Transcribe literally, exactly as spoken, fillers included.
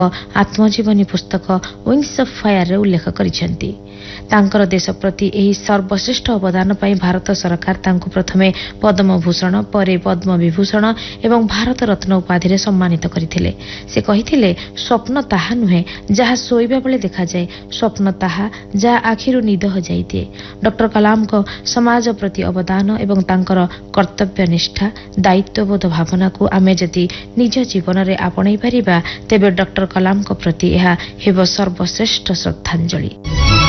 आत्मजीवनी पुस्तक wings of fire रे उल्लेख करिसेंती। तांकर देश प्रति एही सर्वश्रेष्ठ अवदान पई भारत सरकार तांको प्रथमे पद्म भूषण परे पद्म विभूषण एवं भारत रत्न उपाधि रे सम्मानित करथिले। से कहिथिले स्वप्न ताहा नुहे जहा सोइबा बेले देखा जाए, स्वप्न ताहा जहा आखिरु निद हो जाइते। डॉक्टर कलाम को समाज प्रति अवदान एवं तांकर कर्तव्य निष्ठा दायित्वबोध भावना को आमे जति निज जीवन रे आपणै परिबा तेबे डॉक्टर कलाम को प्रति यह हेब सर्वश्रेष्ठ श्रद्धांजलि।